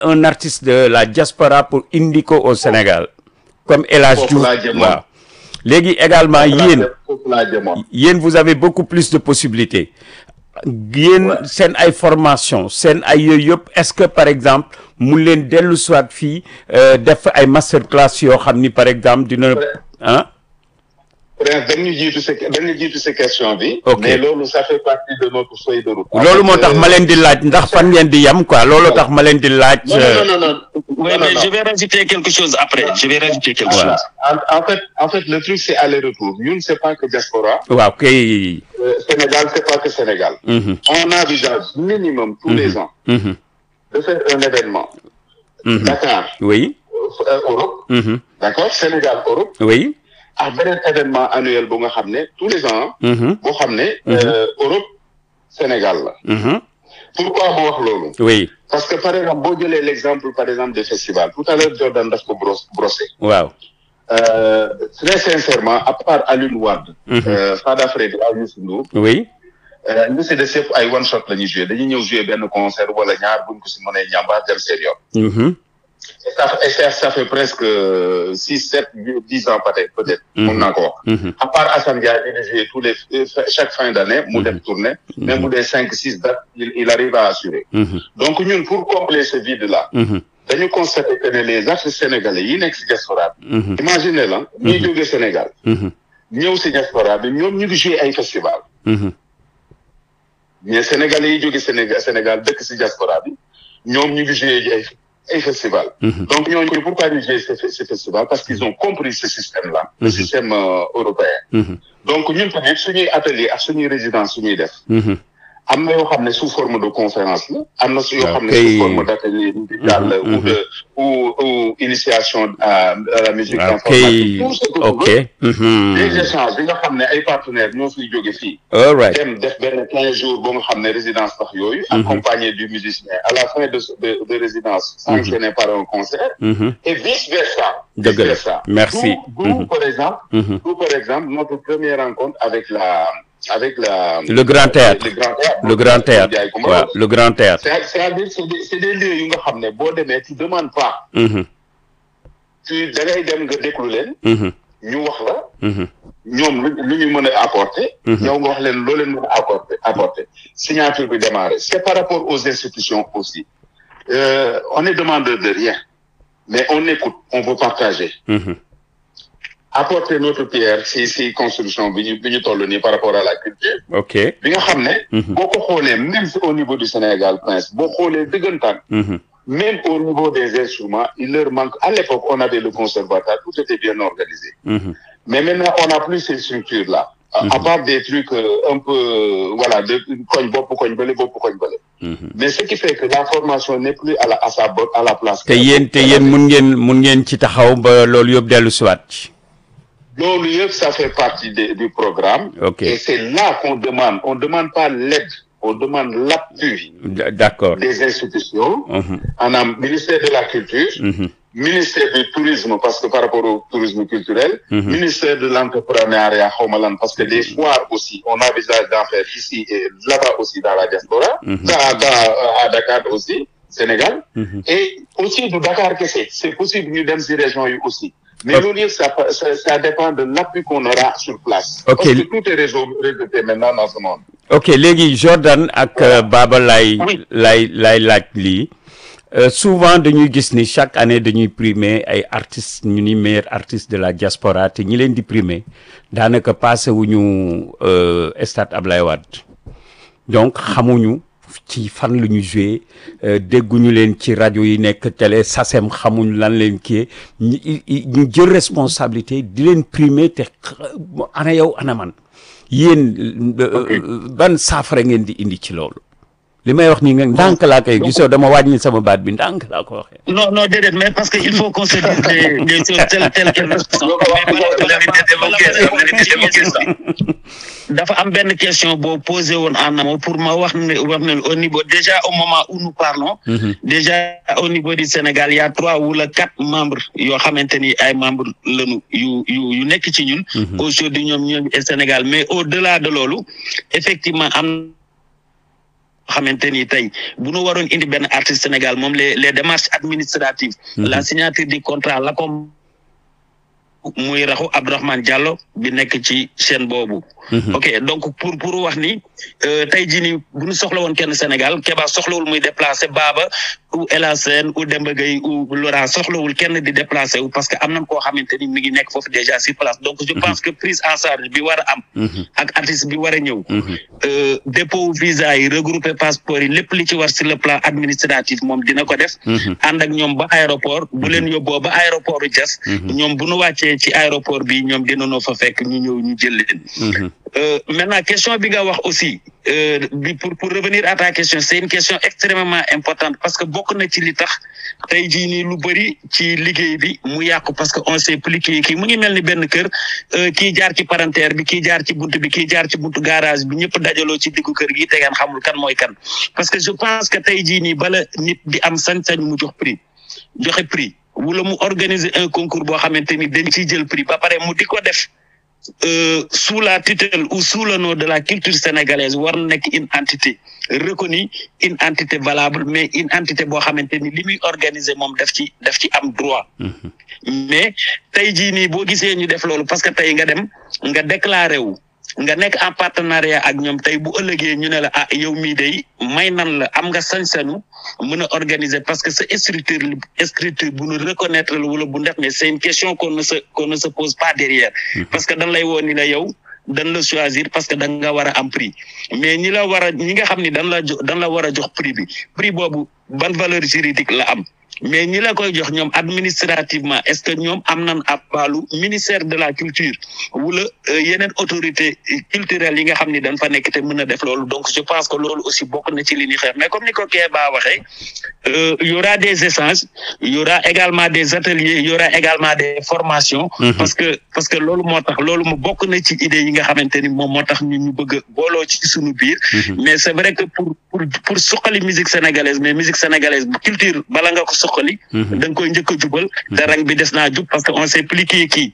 un artiste de la diaspora pour indi ko au Sénégal comme El Hadj Diouf waaw léegi également yéen vous avez beaucoup plus de possibilités yéen seen ay formation seen ay yooyu yëpp est-ce que par exemple mu leen dellu soit fii def ay master class yoo xam ni par exemple dina ah dañu jiitu sa question bi. mais loolu ça fait partie de notre feuille de route. loolu moo tax ma leen di laaj ndax fan ngeen di yam quoi loolu tax ma leen di laaj. non. Oui, mais je vais rajouter quelque chose après. En fait, le truc c'est aller-retour. Ñun c'est pas que diaspora. waaw kay. Sénégal c'est pas que Sénégal. On envisage minimum tous les ans. de faire un événement. Dakar. oui. Europe. D'accord, Sénégal Europe. oui. ak beneen événement annuel bu nga xam ne tous les ans. boo xam ne. Europe Sénégal la. Pourquoi ma wax loolu. oui. parce que par exemple boo jëlee l'exemple par exemple des festivals tout à l'heure Jordan daf ko brossé. waaw. Très sincèrement à part Alioune Wade. Fada Freddy ak Youssou Ndour. oui. ñu si des yëpp ay one shot la ñuy joué dañuy ñëw joué benn concert wala ñaar buñ ko si mënee ñàmbaar dem seen yoon. Ça fait presque 6, 7, 10 ans peut-être. Mun naa ko wax. À part Assane Ndiaye il est chaque fin d'année mu def tournée. Même bu dee 5, 6 dates il arrive à assurer. Donc ñun pour combler ce vide là. dañu constater que ne les artistes sénégalais yi nekk si diaspora bi. Imaginez la ñuy jógee Sénégal. ñëw si diaspora bi ñoom ñu ngi jouer ay festival. mais sénégalais yi jógee Sénégal dëkk si diaspora bi ñoom ñu ngi jouer ay festival. Donc ñooñu pourquoi ñu jouer ces festivals parce qu'ils ont compris ce système là. Le système européen. Donc ñun tamit suñuy atelier ak suñuy résidence suñuy def. am na yoo xam ne sous forme de conférence la am na yoo xam ne sous forme d'atelier musical ou initiation à la musique informatique tout ce que les échanges bi nga xam ne ay partenaires ñoo fiy jóge fii dem def benn 15 jours ba nga xam ne résidence tax yooyu accompagné du musicien à la fin de résidence sanctionné par un concert et vice versa merci d'où par exemple notre première rencontre avec le Grand Théâtre le Grand Théâtre waaw le Grand Théâtre c'est-à-dire c'est des lieux yu nga xam ne boo demee tu demandes pas tu da ngay dem nga déglu leen ñu wax la ñoom lu ñu mën a apporter yow nga wax leen loo leen mën a apporter signature bi démarré c'est par rapport aux institutions aussi on est demandeur de rien mais on écoute on veut partager apporter notre pierre si construction bi ñu toll nii par rapport à la culture. ok bi nga xam ne. boo ko xoolee même au niveau du Sénégal Prince boo xoolee dëggantaan. même au niveau des instruments il leur manque à l'époque on avait le conservatoire tout était bien organisé. Mais maintenant on n'a plus ces structures là. À part des trucs un peu voilà de koñ bële. Mais ce qui fait que la formation n'est plus à la place. te yéen mun ngeen ci taxaw ba loolu yëpp dellu si waat. loolu yëpp ça fait partie du programme. Et c'est là qu'on demande on demande pas l'aide on demande l'appui. D'accord. Des institutions. maanaam ministère de la culture. Ministère du tourisme parce que par rapport au tourisme culturel. Ministère de l'entrepreneuriat xaw ma lan parce que des foires aussi on envisage d'en faire ici et là-bas aussi dans la diaspora. à Dakar aussi Sénégal. Et aussi du Dakar kese c'est possible ñu dem ci région yi aussi. Mais loolu ça dépend de l'appui qu'on aura sur place. Parce que tout est réseauté maintenant dans ce monde. Ok léegi Jordan ak Baba lay laaj lii souvent dañuy gis ni chaque année dañuy primer ay artistes ñu ni meilleur artiste de la diaspora te ñi leen di primer daanaka passé wuñu stade Ablaye Wade donc xamuñu ci fan la ñu joué dégguñu leen ci rajo yi nekk télé SACEM xamuñ lan leen kii ñu jël responsabilité di leen primer te ana yow ana man yéen ban saafara ngeen di indi ci loolu li may wax nii nga ndànk laa koy gisoo dama wàññi sama baat bi ndànk laa ko waxee. non déedéet mais parce que il faut qu'on se dise les choses telles qu'elles sont. dafa am benn question boo posé woon en amont pour ma wax ne au niveau déjà au moment où nous parlons. Déjà au niveau du Sénégal il y a 3 wala 4 membres yoo xamante ni ay membres lañu yu nekk ci ñun. Aujourd'hui ñoom ñoo Sénégal mais au-delà de loolu effectivement am xamante ni tey bu nu waroon indi benn artiste Sénégal moom les démarches administratives la signature du contrat la ko muy raxu Abdourahmane Diallo bi nekk ci chaîne boobu. ok donc pour wax ni tey jii nii bu ñu soxla woon kenn Sénégal Keba soxlawul muy déplacé Baba ou El Hassane ou Demba Gueye ou Laurent soxlawul kenn di déplacé wu parce que am nañ koo xamante ni mi ngi nekk foofu déjà sur place donc je pense que prise en charge bi war a am. ak artiste bi war a ñëw. dépôt visa yi regrouper passeport yi lépp li ci war sur le plan administratif moom dina ko def. ànd ak ñoom ba aéroport bu leen yóbboo ba aéroport Diass. ñoom bu nu wàccee ci aéroport bi ñoom dinañoo fa fekk ñu ñëw ñu jël leen. Maintenant question bi nga wax aussi bi pour revenir à ta question c'est une question extrêmement importante parce que bokk na ci li tax tey jii nii lu bëri ci liggéey bi mu yàqu parce que on sait plus kii mu ngi mel ni benn kër kii jaar ci parentère bi kii jaar ci buntu bi kii jaar ci buntu garage bi ñëpp dajaloo ci diggu kër gi te ngeen xamul kan mooy kan parce que je pense que tey jii nii bala nit di am sañ-sañ mu joxe prix wala mu organiser un concours boo xamante ni dañ ciy jël prix ba pare mu di ko def sous la tutelle ou sous le nom de la culture sénégalaise war na nekk une entité reconnue une entité valable mais une entité boo xamante ni li muy organiser moom daf ci am droit mais tey jii nii boo gisee ñu def loolu parce que tey nga dem nga déclaré wu nga nekk en partenariat ak ñoom tey bu ëllëgee ñu ne la yow mii day may nan la am nga sañ-sañu mën a organiser parce que sa structure bu ñu reconnaître la wala bu ndef mais c'est une question qu'on ne se pose pas derrière parce que dañ lay woo ni la yow dañ la choisir parce que da nga war a am prix mais ñi nga xam ni dañ la war a jox prix boobu ban valeur juridique la am mais ñi la koy jox ñoom administrativement est-ce que ñoom am nañ abalu ministère de la culture wala yeneen autorité culturelle yi nga xam ni dañ fa nekk te mën a def loolu donc je pense que loolu aussi bokk na ci li ñuy xeex mais comme ni ko Keba waxee y aura des échanges y aura également des ateliers y aura également des formations parce que loolu moo tax loolu mu bokk na ci idée yi nga xamante ni moom moo tax ñu bëgg a booloo ci suñu biir mais c'est vrai que pour suqali musique sénégalaise mais musique sénégalaise culture bala nga ko suqali da nga koy njëkk a jubal te rang bi des naa jub parce que on sait plus kii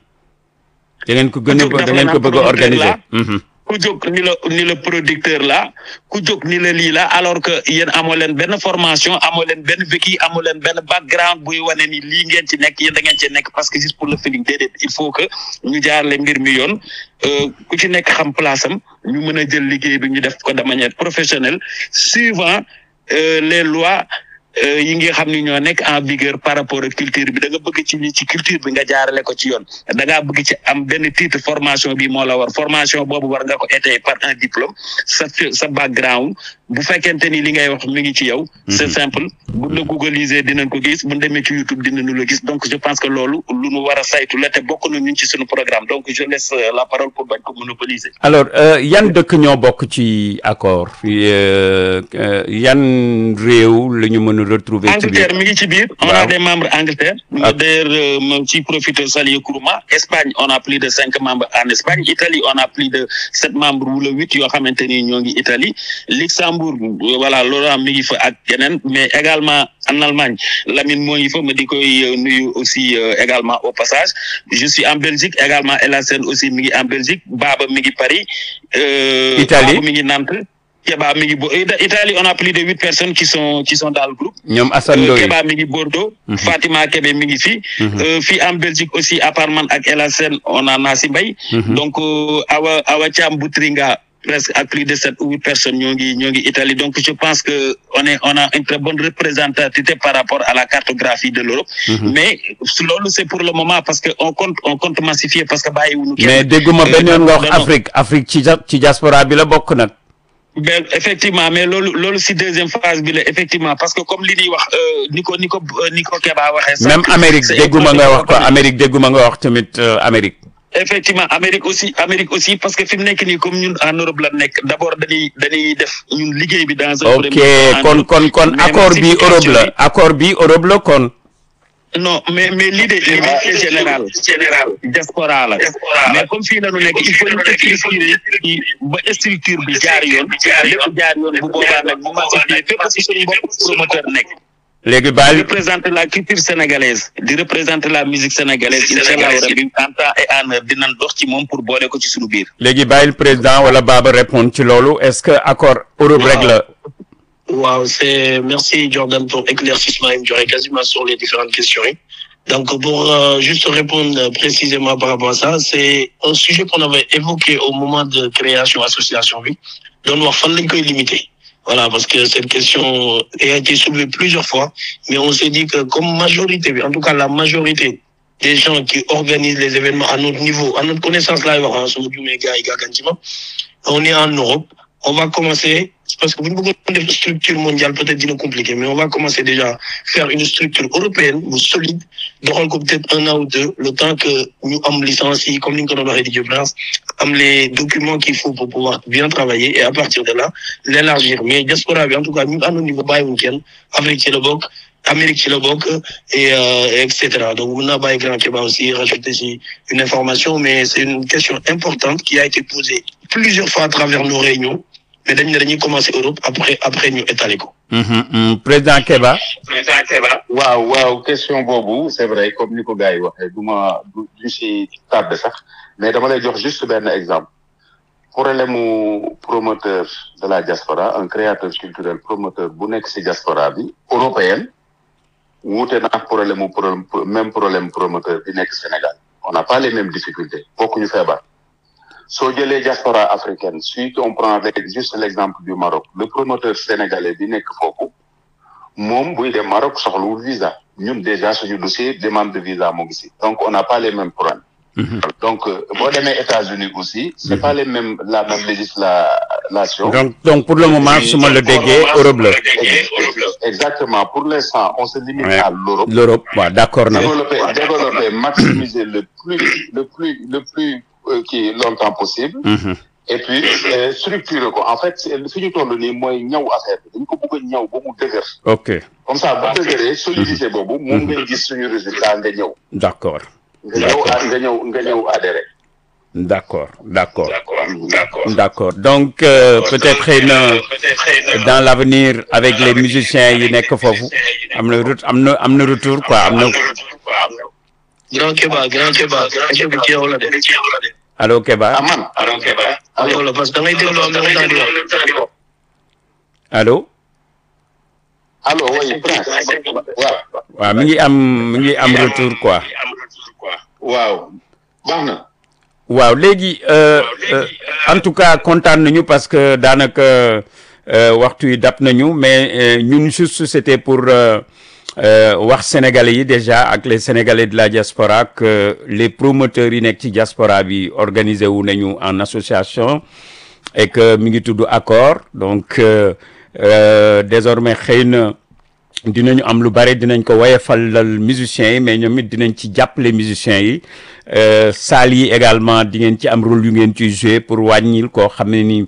da ngeen ko bëgg a organiser ku jóg ni la producteur la ku jóg ni la lii la alors que yéen amoo leen benn formation amoo leen benn vécu amoo leen benn background buy wane ni lii ngeen ci nekk yéen da ngeen ci nekk parce que juste pour le feeling déedéet il faut que ñu jaarale mbir mi yoon ku ci nekk xam place am ñu mën a jël liggéey bi ñu def ko de manière professionnelle suivant les lois yi nga xam ni ñoo nekk en vigueur par rapport ak culture bi da nga bëgg ci culture bi nga jaarale ko ci yoon da ngaa bëgg ci am benn titre formation bi moo la war formation boobu war nga ko étayer par un diplôme sa background bu fekkente ni li ngay wax mi ngi ci yow c'est simple bu la googliser dinañ ko gis bu demee ci YouTube dinañu la gis donc je pense que loolu lu nu war a saytu la te bokk na ñun ci suñu programme donc je laisse la parole pour bañ ko monopoliser. alors yan dëkk ñoo bokk ci accord yan réew la ñu mën a retrouver ci biir Angleterre mi ngi ci biir on a des membres Angleterre d'ailleurs ma ci profiter saluer Kourouma Espagne on a plus de 5 membres en Espagne Italie on a plus de 7 membres wala 8 yoo xamante ni ñoo ngi Italie Luxembourg voilà Laurent mi ngi fa ak keneen mais également en Allemagne Lamine moo ngi fa ma di koy nuyu aussi également au passage je suis en Belgique également El Hassane aussi mi ngi en Belgique Baba mi ngi Paris Italie Baba mi ngi Nantes Keba mi ngi Italie on a plus de 8 personnes qui sont dans le groupe ñoom Assane Ndoye Keba mi ngi Bordeaux Fatima Kebe mi ngi fii en Belgique aussi à part man ak El Hassane on a Nassi Mbaye donc Awa Thiam Boutringa presque à plus de 7 ou 8 personnes ñoo ngi Italie donc je pense que on a une très bonne représentativité par rapport à la cartographie de l'Europe mais loolu c'est pour le moment parce que on compte massifier parce que bàyyiwuñu mais dégguma benn yoon nga wax Afrique ci diaspora bi la bokk nag ben effectivement mais loolu si deuxième phase bi la effectivement parce que comme li ñuy wax ni ko Keba waxee même Amérique dégguma nga wax tamit Amérique effectivement Amérique aussi parce que fi mu nekk nii comme ñun en Europe la nekk d'abord dañuy def ñun liggéey bi dans un ok kon accord bi Europe la kon non mais l'idée générale diaspora la mais comme fii la ñu nekk il faut ñu structurer ba structure bi jaar yoon lépp jaar yoon bu boobaa nag bu ma fépp ci suñu bopp promoteur nekk léegi di représenter la culture sénégalaise di représenter la musique sénégalaise inchallah rabbi en temps et en heure dinañ dox ci moom pour boole ko ci suñu biir. léegi bàyyil président wala Baba répondre ci loolu est-ce que accord Europe rek la. Wow, merci Jordan pour éclaircissement et me dirait quasiment sur les différentes questions. Donc pour juste répondre précisément par rapport à ça, c'est un sujet qu'on avait évoqué au moment de création association bi doon wax fan lañ koy limiter. Voilà, parce que cette question a été soulevée plusieurs fois, mais on s'est dit que comme majorité, en tout cas la majorité des gens qui organisent les événements à notre niveau, à notre connaissance là, on est en Europe. On va commencer, parce que beaucoup de structures mondiales peut-être dîner compliqué, mais on va commencer déjà à faire une structure européenne ou solide, donc peut-être 1 an ou 2, le temps que nous avons licencié, comme nous avons dit, avons les documents qu'il faut pour pouvoir bien travailler et à partir de là, l'élargir. Mais diaspora, en tout cas, nous, à nos niveaux, Afrique, c'est le BOC, Amérique, c'est le BOC, etc. Donc, on a pas grand Kéba aussi rajouter une information, mais c'est une question importante qui a été posée plusieurs fois à travers nos réunions. Mais dañuy commencé Europe après ñu étaler ko. Président Kéba. waaw question boobu c'est vrai comme ni ko gars yi waxee du si tardé sax mais dama lay jox juste benn exemple problème mu promoteur de la diaspora un créateur culturel promoteur bu nekk si diaspora bi européenne wuute na même problème promoteur bi nekk Sénégal on n'a pas les mêmes difficultés bokkuñu feebar. Soo jëlee diaspora africaine, si on prend juste l'exemple du Maroc, le promoteur sénégalais bi nekk foofu moom buy dem Maroc soxlawul visa ñun déjà suñu dossier demande de visa mu ngi si donc on n'a pas les mêmes problèmes. Donc boo demee États-Unis aussi c'est pas la même législation. Donc pour le moment su ma la déggee Europe la. Exactement pour l'instant on se limite à l'Europe. L'Europe waaw d'accord na. Développer maximiser le plus qui longtemps possible. Et puis structurer ko en fait fi ñu toll nii mooy ñëw affaire bi dañ ko bëgg a ñëw ba mu dëgër. Ok comme ça bu dëgëree solidité boobu moom ngay gis suñu résultat nga ñëw. D'accord. nga ñëw adhéré. D'accord. Donc peut-être xëy na dans l'avenir avec les musiciens yi nekk foofu am na retour quoi am na. Grand Kéba ci yow la de. Allo Kéba. Allo parce que da ngay déglu allo. Oui Prince. waaw mi ngi am retour quoi. waaw baax na. waaw léegi en tout cas kontaan nañu parce que daanaka waxtu yi dab nañu mais ñun juste c'était pour wax sénégalais yi déjà ak les sénégalais de la diaspora que les promoteurs yi nekk ci diaspora bi organisé wu nañu en association et que mi ngi tudd accord donc désormais xëy na dinañu am lu bare dinañ ko woyefalal musiciens yi mais ñoom it dinañ ci jàppale musiciens yi salle yi également di ngeen ci am rôle yu ngeen ciy jouer pour wàññil koo xam ne ni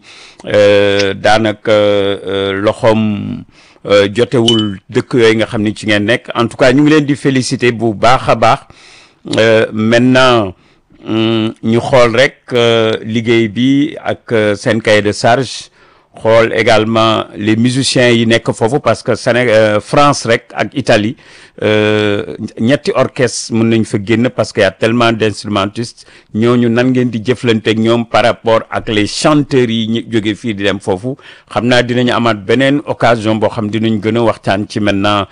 daanaka loxoom jotewul dëkk yooyu nga xam ni ci ngeen nekk en tout cas ñu ngi leen di féliciter bu baax a baax maintenant ñu xool rek liggéey bi ak seen cahier de charge xool également les musiciens yi nekk foofu parce que France rek ak Italie ñetti orchestre mën nañ fa génn parce que y a tellement d'instrumentistes ñooñu nan ngeen di jëflanteeg ñoom par rapport ak les chanteurs yi ñu jóge fii di dem foofu xam naa dinañu amaat beneen occasion boo xam dinañ gën a waxtaan ci maintenant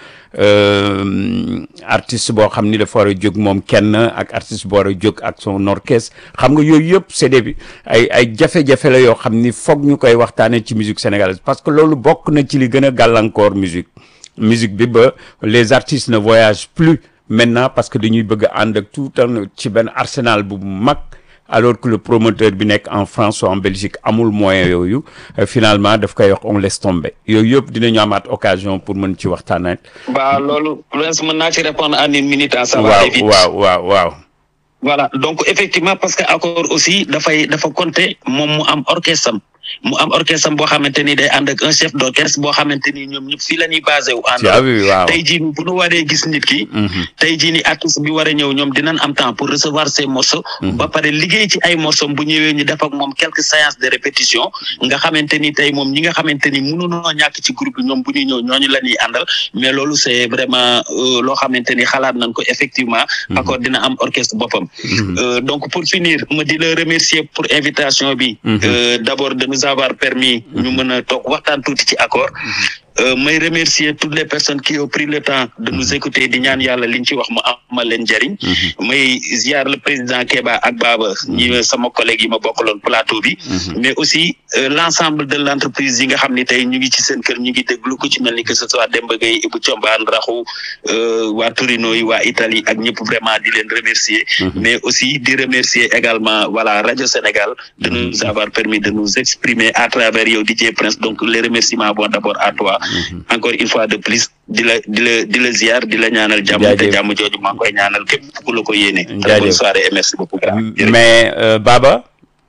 artiste boo xam ni dafa war a jóg moom kenn ak artiste boo war a jóg ak son orchestre xam nga yooyu yëpp c'est des ay jafe-jafe la yoo xam ni foog ñu koy waxtaanee ci musique sénégalaise parce que loolu bokk na ci li gën a gàllankoor musique bi ba les artistes ne voyagent plus maintenant parce que dañuy bëgg a ànd ak tout un ci benn arsenal bu mag alors que le promoteur bi nekk en France ou en Belgique amul moyen yooyu finalement daf koy wax on laisse tomber yooyu yëpp dinañu amaat occasion pour mën ci waxtaanee. Bah loolu Prince mën naa ci répondre en une minute. Ça va waaw vite. waaw. Voilà donc effectivement parce que accord aussi dafa compter moom mu am orchestre am mu am orchestre boo xamante ni day ànd ak un chef d'orchestre boo xamante ni ñoom ñëpp fii la ñuy basé wu ànd tey jii ni bu ñu waree gis nit ki tey jii ni artiste bi war a ñëw ñoom dinañ am temps pour recevoir ces morceaux ba pare liggéey ci ay morceaux bu ñëwee ñu def ak moom quelques séances de répétition nga xamante ni tey moom ñi nga xamante ni mënunoo ñàkk ci groupe bi ñoom bu ñuy ñëw ñooñu la ñuy àndal mais loolu c'est vraiment loo xamante ni xalaat nañ ko effectivement accord dina am orchestre boppam donc pour finir ma di la remercier pour invitation bi d'abord de nous avoir permis ñu mën a toog waxtaan tuuti ci accord may remercier toutes les personnes qui ont pris le temps de nous écouter di ñaan yàlla liñ ci wax mu amal leen njariñ may ziar le président Keba ak Baba ñi sama collègue yi ma bokkaloon plateau bi mais aussi l'ensemble de l'entreprise yi nga xam ni tey ñu ngi ci seen kër ñu ngi déglu ko ci mel ni que ce soit Demba Gueye Ibou Thiombane Raxu waa Torino yi waa Italie ak ñëpp vraiment di leen remercier mais aussi di remercier également voilà Radio Sénégal de nous avoir permis de nous exprimer à travers yow DJ Prince donc les remerciements bon d'abord à toi encore une fois de plus di la ziar di la ñaanal jàmm te jàmm jooju maa ngi koy ñaanal képp ku la ko yéene. bonne soirée et merci beaucoup. mais Baba.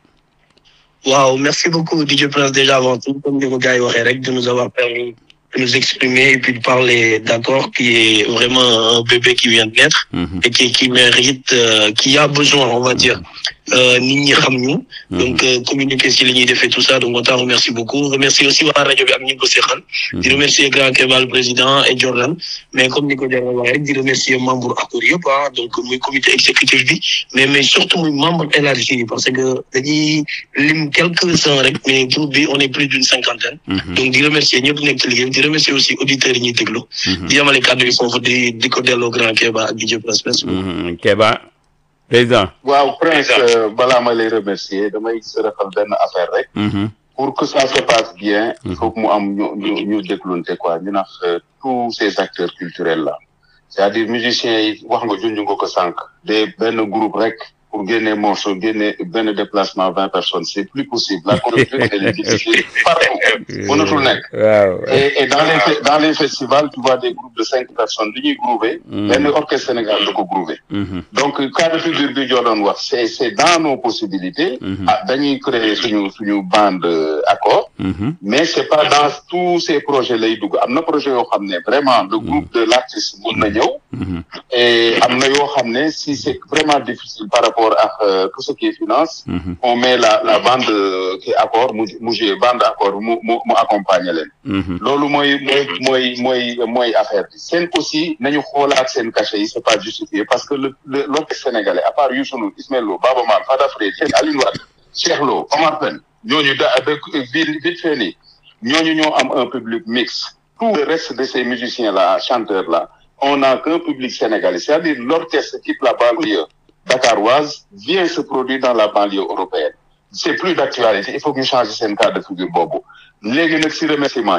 waaw merci beaucoup DJ Prince déjà avant tout comme ni ko gars yi waxee rek de nous avoir permis de nous exprimer et puis de parler d'accord qui est vraiment un bébé qui vient de naître et qui mérite qui a besoin on va dire nit ñi xam ñu donc communiquer si li ñuy defee tout ça donc on t'en remercie beaucoup remercier aussi waa rajo bi ak ñi ko seqal di remercier grand Keba le président et Jordan mais comme ni ko Jordan waxee rek di remercier membre accord yëpp donc muy comité exécutif bi mais surtout muy membre élargi parce que dañuy lim quelques-uns rek mais groupe bi on est plus d'une cinquantaine donc di remercier ñëpp nekk ci liggéey di remercier aussi auditeurs yi ñuy déglu di yamale kàddu yi foofu di ko delloo grand Keba ak DJ Prince Keba président waaw Prince balaa ma lay remercier damay sërëxal benn affaire rek pour que ça se passe bien il faut que mu am ñu déglunte quoi ñu nax tous ces acteurs culturels là c'est-à-dire musiciens yi wax nga junj nga ko sànq de benn groupe rek pour génne morceau génne benn déplacement 20 personnes c'est plus possible la conjoncture elle est difficile partout mënatul nekk et dans les festivals tu vois des groupes de 5 personnes li ñuy groover benn orchestre Sénégal da ko groover donc cas de figure bi joo doon wax c'est dans nos possibilités dañuy créer suñu bande accord mais c'est pas dans tous ces projets lay dugg am na projet yoo xam ne vraiment le groupe de l'artiste mun na ñëw et am na yoo xam ne si c'est vraiment difficile par rapport ak tout ce qui est finance on met la bande qui est accord mu jouer bande accord mu accompagner leen loolu mooy affaire bi seen aussi nañu xoolaat seen cachet yi c'est pas justifié parce que l'orchestre sénégalais à part Youssou Ndour Ismaël Lo Baba Maal Fada Freddy Alioune Wade Cheikh Lo Omar Pène ñooñu vite fait nii ñooñu ñoo am un public mixte tout le reste de ces musiciens là chanteurs là on n'a qu'un public sénégalais c'est-à-dire l'orchestre quitte la banlieue dakaroise vient se produire dans la banlieue européenne c'est plus d'actualité il faut que ñu changer seen cas de figure boobu léegi nag si remerciement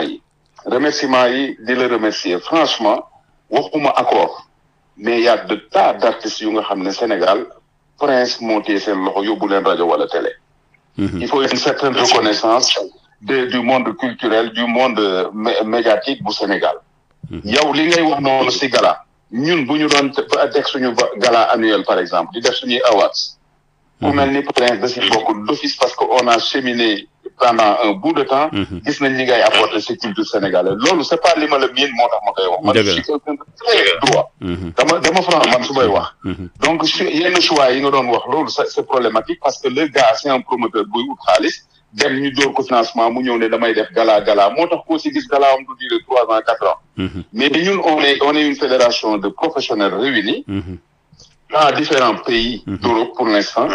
yi di la remercier franchement waxuma accord mais y a de tas d'artistes yu nga xam ne Sénégal Prince moo téye seen loxo yóbbu leen rajo wala télé il faut une certaine reconnaissance du monde culturel du monde médiatique bu Sénégal yow li ngay wax noonu si gala ñun bu ñu doon teg suñu gala annuel par exemple di def suñuy awards ku mel ni Prince da si bokk d'office parce que on a cheminé pendant un bout de temps gis nañ li ngay apporter ci culture sénégalaise loolu c'est pas li ma la miin moo tax ma koy wax man je suis quelqu'un de très droit dama franc man su may wax donc yenn choix yi nga doon wax loolu c'est problématique parce que le gars c'est un promoteur buy ut xaalis dem ñu door ko financement mu ñëw ne damay def gala moo tax koo ci gis gala am du dire 3 ans 4 ans mais ñun on est une fédération de professionnels réunis dans différents pays d'Europe pour l'instant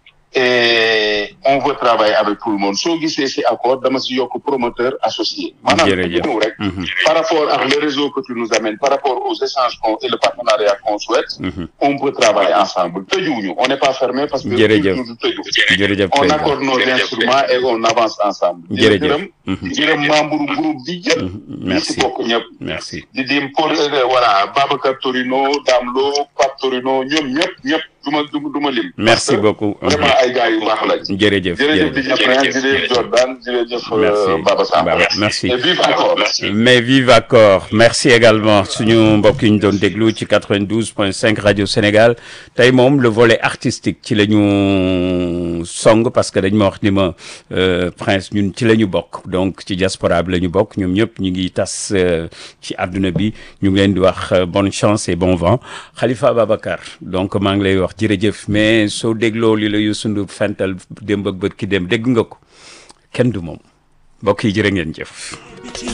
et on veut travailler avec tout le monde soo gisee ci accord dama ci yokk promoteur associé maanaam ñëw rek par rapport ak le réseau que tu nous amènes par rapport aux échanges et le partenariat qu'on souhaite on peut travailler ensemble tëjuwuñu on n'est pas fermé parce que tëju on accorde nos instruments et on avance ensemble di gërëm membre groupe bi yëpp ñi ci bokk ñëpp merci di dim pour voilà Babacar Torino Dame Lo Pape Torino ñoom ñëpp duma lim merci beaucoup vraiment ay gars yu baax lañ jërëjëf jërëjëf Jordan jërëjëf Baba Samba merci et vive encore mais vive encore merci également suñu mbokk yi ñu doon déglu ci 92.5 Radio Sénégal tey moom le volet artistique ci la ñu song parce que dañ ma wax ni ma Prince ñun ci la ñu bokk donc ci diaspora bi la ñu bokk ñoom ñëpp ñu ngi tas ci àdduna bi ñu ngi leen di wax bonne chance et bon vent Khalifa Ababacar donc maa ngi lay wax jërëjëf mais soo dégloo li la Youssou Ndour fental démb ak bët ki dem dégg nga ko kenn du moom mbokk yi jërë ngeen jëf